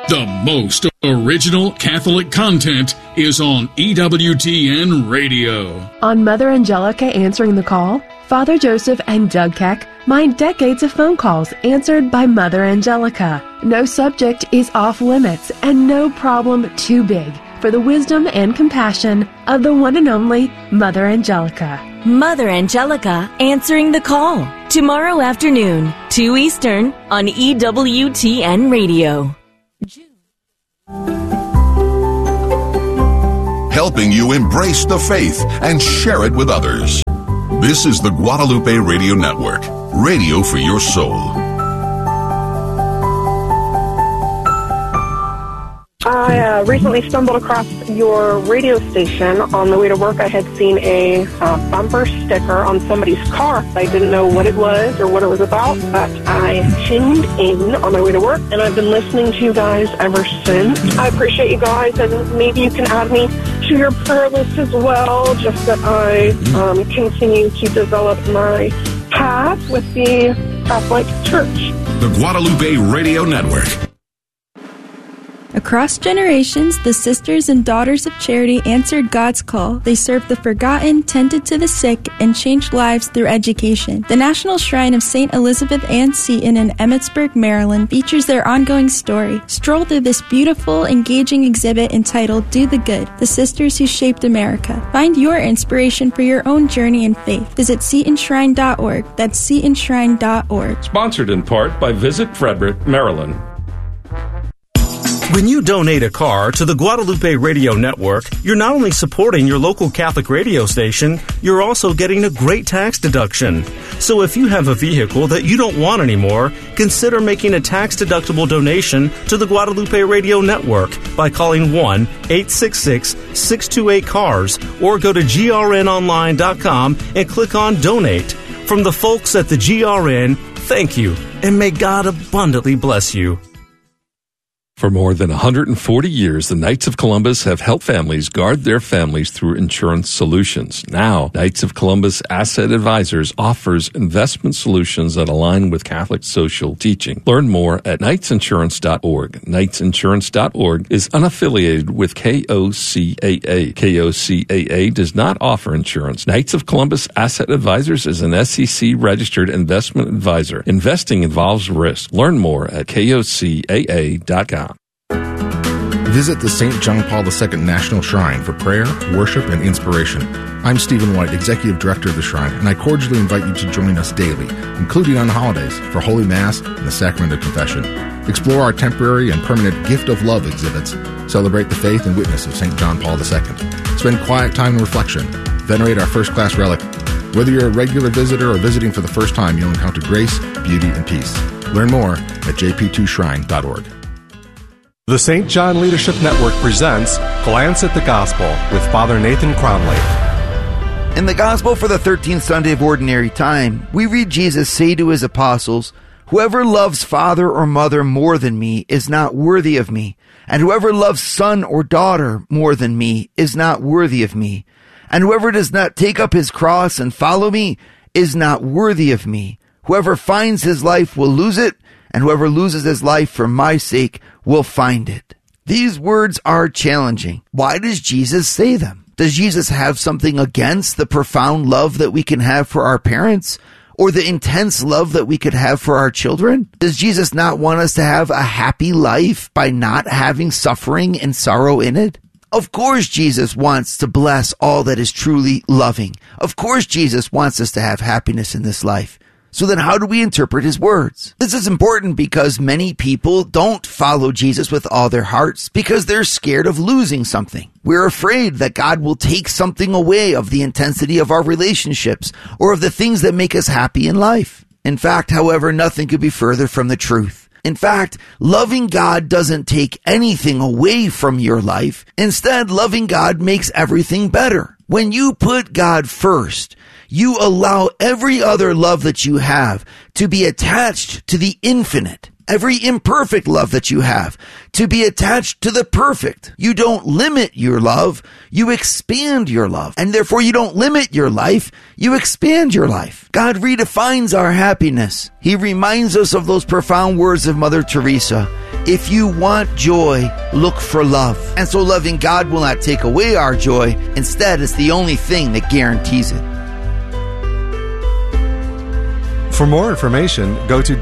The most original Catholic content is on EWTN Radio. On Mother Angelica Answering the Call, Father Joseph and Doug Keck mine decades of phone calls answered by Mother Angelica. No subject is off limits and no problem too big for the wisdom and compassion of the one and only Mother Angelica. Mother Angelica Answering the Call. Tomorrow afternoon, 2 Eastern on EWTN Radio. Helping you embrace the faith and share it with others. This is the Guadalupe Radio Network, radio for your soul. I recently stumbled across your radio station. On the way to work, I had seen a bumper sticker on somebody's car. I didn't know what it was or what it was about, but I tuned in on my way to work, and I've been listening to you guys ever since. I appreciate you guys, and maybe you can add me to your prayer list as well, just that I continue to develop my path with the Catholic Church. The Guadalupe Radio Network. Across generations, the Sisters and Daughters of Charity answered God's call. They served the forgotten, tended to the sick, and changed lives through education. The National Shrine of St. Elizabeth Ann Seton in Emmitsburg, Maryland features their ongoing story. Stroll through this beautiful, engaging exhibit entitled Do the Good, The Sisters Who Shaped America. Find your inspiration for your own journey in faith. Visit SetonShrine.org. That's SetonShrine.org. Sponsored in part by Visit Frederick, Maryland. When you donate a car to the Guadalupe Radio Network, you're not only supporting your local Catholic radio station, you're also getting a great tax deduction. So if you have a vehicle that you don't want anymore, consider making a tax-deductible donation to the Guadalupe Radio Network by calling 1-866-628-CARS or go to grnonline.com and click on Donate. From the folks at the GRN, thank you, and may God abundantly bless you. For more than 140 years, the Knights of Columbus have helped families guard their families through insurance solutions. Now, Knights of Columbus Asset Advisors offers investment solutions that align with Catholic social teaching. Learn more at knightsinsurance.org. Knightsinsurance.org is unaffiliated with KOCAA. KOCAA does not offer insurance. Knights of Columbus Asset Advisors is an SEC-registered investment advisor. Investing involves risk. Learn more at KOCAA.com. Visit the St. John Paul II National Shrine for prayer, worship, and inspiration. I'm Stephen White, Executive Director of the Shrine, and I cordially invite you to join us daily, including on the holidays, for Holy Mass and the Sacrament of Confession. Explore our temporary and permanent Gift of Love exhibits. Celebrate the faith and witness of St. John Paul II. Spend quiet time in reflection. Venerate our first-class relic. Whether you're a regular visitor or visiting for the first time, you'll encounter grace, beauty, and peace. Learn more at jp2shrine.org. The St. John Leadership Network presents Glance at the Gospel with Father Nathan Cromley. In the Gospel for the 13th Sunday of Ordinary Time, we read Jesus say to his apostles, "Whoever loves father or mother more than me is not worthy of me, and whoever loves son or daughter more than me is not worthy of me, and whoever does not take up his cross and follow me is not worthy of me. Whoever finds his life will lose it, and whoever loses his life for my sake will find it." These words are challenging. Why does Jesus say them? Does Jesus have something against the profound love that we can have for our parents, or the intense love that we could have for our children? Does Jesus not want us to have a happy life by not having suffering and sorrow in it? Of course Jesus wants to bless all that is truly loving. Of course Jesus wants us to have happiness in this life. So then how do we interpret his words? This is important because many people don't follow Jesus with all their hearts because they're scared of losing something. We're afraid that God will take something away of the intensity of our relationships or of the things that make us happy in life. In fact, however, nothing could be further from the truth. In fact, loving God doesn't take anything away from your life. Instead, loving God makes everything better. When you put God first, you allow every other love that you have to be attached to the infinite. Every imperfect love that you have to be attached to the perfect. You don't limit your love, you expand your love. And therefore you don't limit your life, you expand your life. God redefines our happiness. He reminds us of those profound words of Mother Teresa. If you want joy, look for love. And so loving God will not take away our joy. Instead, it's the only thing that guarantees it. For more information, go to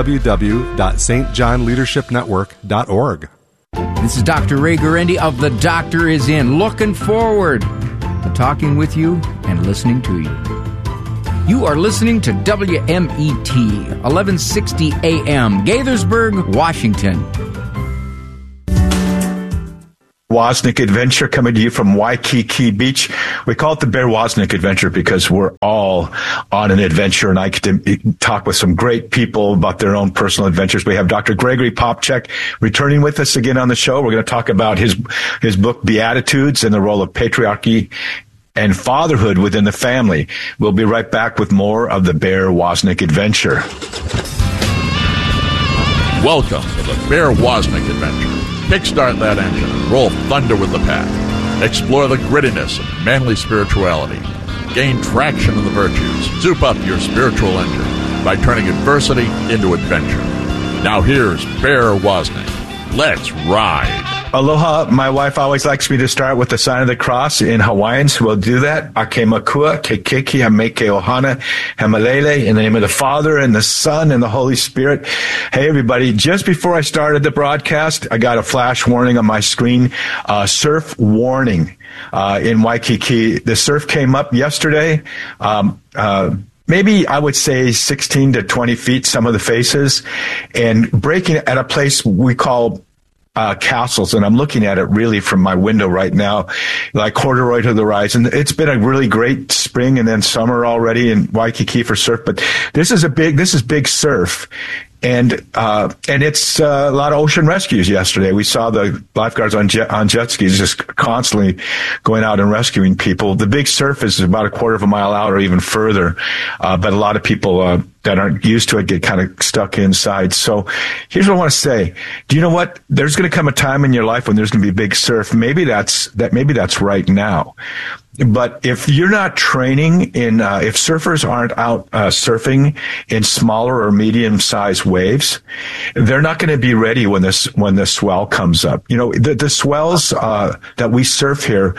www.stjohnleadershipnetwork.org. This is Dr. Ray Guarendi of The Doctor Is In, looking forward to talking with you and listening to you. You are listening to WMET, 1160 AM, Gaithersburg, Washington. Wozniak Adventure coming to you from Waikiki Beach. We call it the Bear Wozniak Adventure because we're all on an adventure, and I get to talk with some great people about their own personal adventures. We have Dr. Gregory Popcak returning with us again on the show. We're going to talk about his book, Beatitudes, and the role of patriarchy and fatherhood within the family. We'll be right back with more of the Bear Wozniak Adventure. Welcome to the Bear Wozniak Adventure. Kickstart that engine and roll thunder with the pack. Explore the grittiness of manly spirituality. Gain traction in the virtues. Soup up your spiritual engine by turning adversity into adventure. Now here's Bear Wozniak. Let's ride. Aloha. My wife always likes me to start with the sign of the cross. In Hawaiian, so we'll do that. Ake makua, ke keiki, hameke ohana, hamalele, in the name of the Father and the Son and the Holy Spirit. Hey, everybody. Just before I started the broadcast, I got a flash warning on my screen. Surf warning in Waikiki. The surf came up yesterday. Maybe I would say 16 to 20 feet, some of the faces, and breaking at a place we call Castles, and I'm looking at it really from my window right now, like corduroy to the horizon. It's been a really great spring and then summer already in Waikiki for surf, but this is big surf. And it's a lot of ocean rescues yesterday. We saw the lifeguards on jet skis just constantly going out and rescuing people. The big surf is about a quarter of a mile out or even further. But a lot of people, that aren't used to it get kind of stuck inside. So here's what I want to say. Do you know what? There's going to come a time in your life when there's going to be big surf. Maybe that's right now. But if you're not training if surfers aren't out surfing in smaller or medium-sized waves, they're not going to be ready when the swell comes up. You know, the swells that we surf here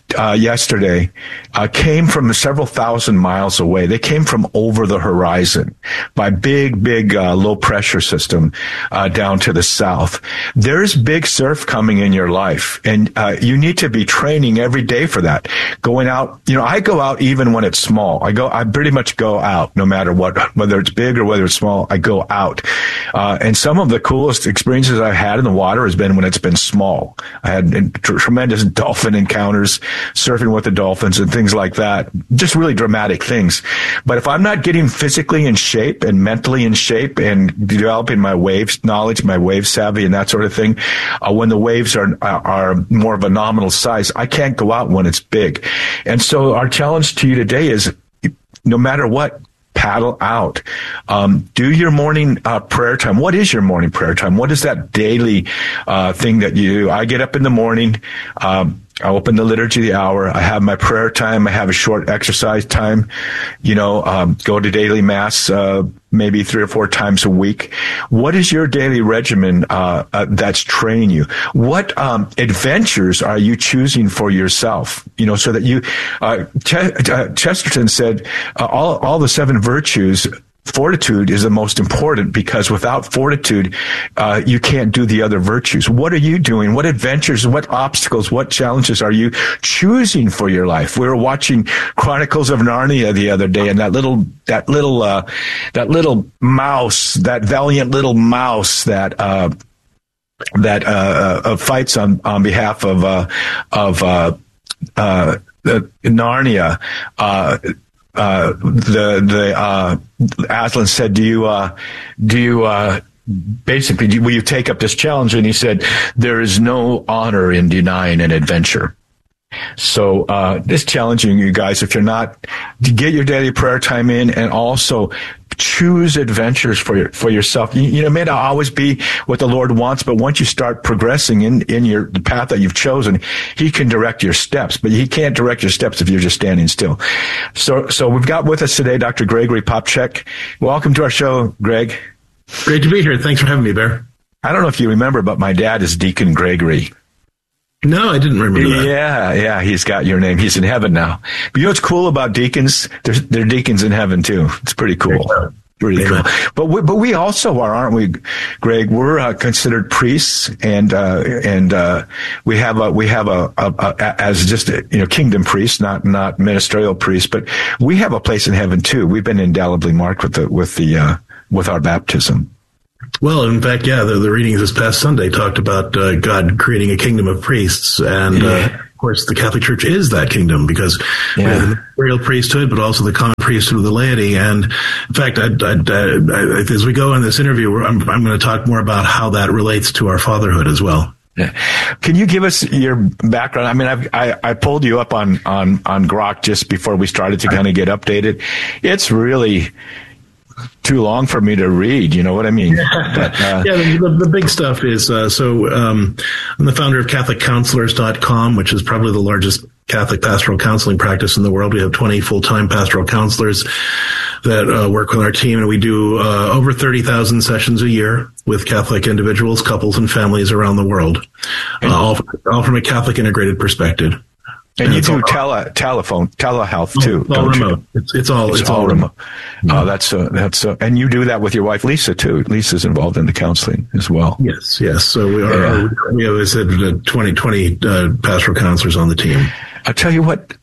yesterday came from several thousand miles away. They came from over the horizon by big low pressure system down to the south. There's big surf coming in your life, and you need to be training every day for that. Going out, you know, I go out even when it's small. I pretty much go out no matter what, whether it's big or whether it's small, I go out. And some of the coolest experiences I've had in the water has been when it's been small. I had tremendous dolphin encounters, surfing with the dolphins and things like that. Just really dramatic things. But if I'm not getting physically in shape and mentally in shape and developing my waves knowledge, my wave savvy and that sort of thing, when the waves are more of a nominal size, I can't go out when it's big. And so our challenge to you today is, no matter what, paddle out. Do your morning prayer time. What is your morning prayer time? What is that daily thing that you do? I get up in the morning. I open the liturgy of the hour. I have my prayer time. I have a short exercise time. You know, go to daily mass maybe 3 or 4 times a week. What is your daily regimen that's training you? What adventures are you choosing for yourself? You know, so that you Chesterton said all the 7 virtues. Fortitude is the most important, because without fortitude, you can't do the other virtues. What are you doing? What adventures, what obstacles, what challenges are you choosing for your life? We were watching Chronicles of Narnia the other day, and that little mouse, that valiant little mouse that fights on behalf of Narnia. Aslan said, will you take up this challenge? And he said, there is no honor in denying an adventure. So, this challenging you guys, if you're not, to get your daily prayer time in, and also choose adventures for yourself. You know, it may not always be what the Lord wants, but once you start progressing in the path that you've chosen, He can direct your steps, but He can't direct your steps if you're just standing still. So we've got with us today Dr. Gregory Popcak. Welcome to our show, Greg. Great to be here. Thanks for having me, Bear. I don't know if you remember, but my dad is Deacon Gregory. No, I didn't remember that. Yeah, he's got your name. He's in heaven now. But you know what's cool about deacons? They're deacons in heaven too. It's pretty cool. Pretty cool. But we also are, aren't we, Greg? We're considered priests, and we have a as just kingdom priests, not ministerial priests, but we have a place in heaven too. We've been indelibly marked with our baptism. Well, in fact, the readings this past Sunday talked about God creating a kingdom of priests, and of course, the Catholic Church is that kingdom because we have the imperial priesthood, but also the common priesthood of the laity. And in fact, as we go in this interview, I'm going to talk more about how that relates to our fatherhood as well. Yeah. Can you give us your background? I mean, I pulled you up on Grok just before we started to kind of get updated. It's really too long for me to read, you know what I mean? But, the big stuff is, I'm the founder of CatholicCounselors.com, which is probably the largest Catholic pastoral counseling practice in the world. We have 20 full-time pastoral counselors that work with our team, and we do over 30,000 sessions a year with Catholic individuals, couples, and families around the world, all from a Catholic integrated perspective. And you do telehealth too, don't you? It's all remote. Oh, that's and you do that with your wife Lisa too. Lisa's involved in the counseling as well. Yes. So we have, as I said, 20 pastoral counselors on the team. I'll tell you what,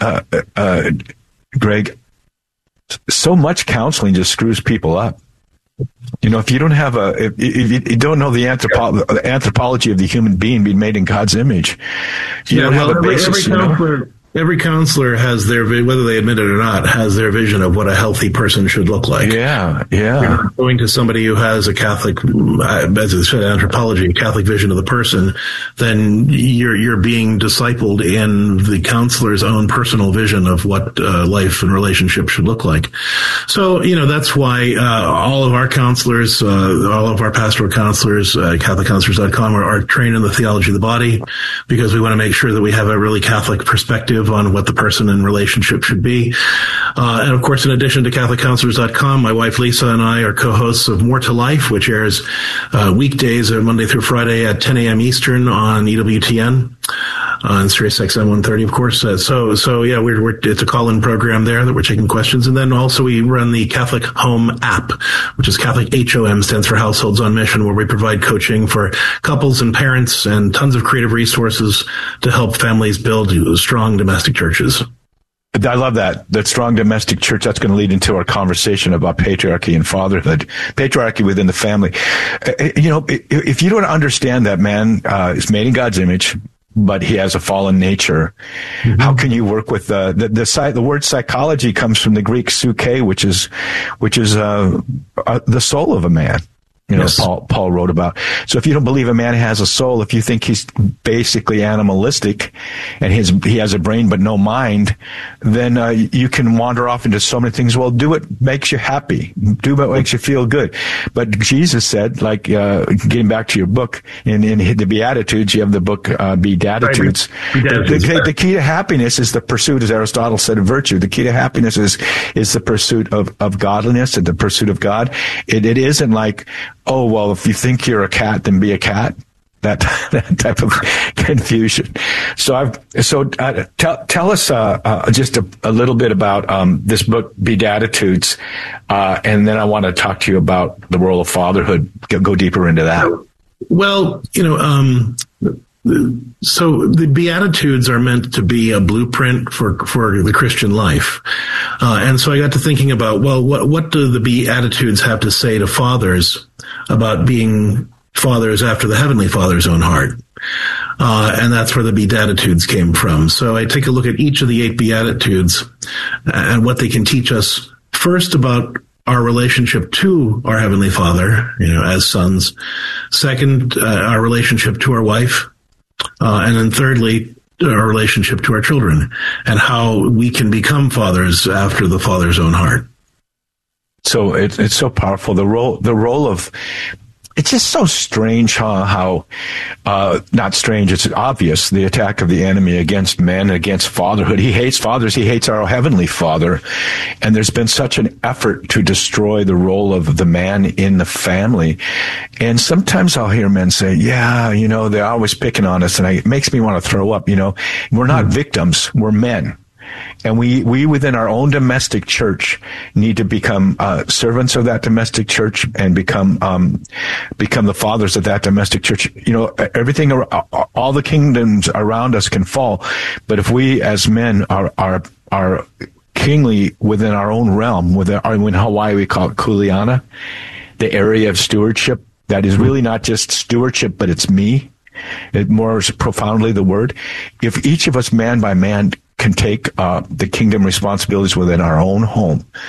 Greg, so much counseling just screws people up. You know, if you don't have if you don't know the anthropology of the human being being made in God's image, you don't have a basis. Every counselor has their, whether they admit it or not, has their vision of what a healthy person should look like. Yeah. You're going to somebody who has a Catholic, as it said, anthropology, a Catholic vision of the person, then you're being discipled in the counselor's own personal vision of what life and relationship should look like. So, that's why all of our counselors, all of our pastoral counselors, CatholicCounselors.com, are trained in the theology of the body, because we want to make sure that we have a really Catholic perspective on what the person in relationship should be. And of course, in addition to CatholicCounselors.com, my wife Lisa and I are co-hosts of More to Life, which airs weekdays Monday through Friday at 10 a.m. Eastern on EWTN. On Sirius XM 130, of course. It's a call-in program there that we're taking questions. And then also we run the Catholic Home app, which is Catholic HOM, stands for Households on Mission, where we provide coaching for couples and parents and tons of creative resources to help families build strong domestic churches. I love that strong domestic church. That's going to lead into our conversation about patriarchy and fatherhood, patriarchy within the family. If you don't understand that man is made in God's image, but he has a fallen nature. Mm-hmm. How can you work with the word psychology comes from the Greek psyche, which is the soul of a man. Yes. Paul wrote about. So if you don't believe a man has a soul, if you think he's basically animalistic and he has a brain but no mind, then you can wander off into so many things. Well, do what makes you happy. Do what makes you feel good. But Jesus said, getting back to your book, in the Beatitudes, you have the book Beatitudes. The key to happiness is the pursuit, as Aristotle said, of virtue. The key to happiness is the pursuit of godliness and the pursuit of God. It isn't like, oh, well, if you think you're a cat, then be a cat. That type of confusion. So tell us just a little bit about this book, Beatitudes, and then I want to talk to you about the role of fatherhood. Go deeper into that. Well, so the Beatitudes are meant to be a blueprint for the Christian life. And so I got to thinking about, well, what do the Beatitudes have to say to fathers about being fathers after the Heavenly Father's own heart? And that's where the Beatitudes came from. So I take a look at each of the 8 Beatitudes and what they can teach us, first about our relationship to our Heavenly Father, as sons. Second, our relationship to our wife. And then thirdly, our relationship to our children and how we can become fathers after the Father's own heart. So it's so powerful. The role of, it's just so strange how not strange, it's obvious, the attack of the enemy against men, against fatherhood. He hates fathers. He hates our Heavenly Father. And there's been such an effort to destroy the role of the man in the family. And sometimes I'll hear men say, yeah, they're always picking on us. And it makes me want to throw up. We're not victims. We're men. And we within our own domestic church need to become servants of that domestic church and become the fathers of that domestic church. Everything, all the kingdoms around us can fall, but if we as men are kingly within our own realm, in Hawaii we call it kuleana, the area of stewardship that is really not just stewardship, but it's me. It more profoundly the word. If each of us, man by man, can take the kingdom responsibilities within our own home,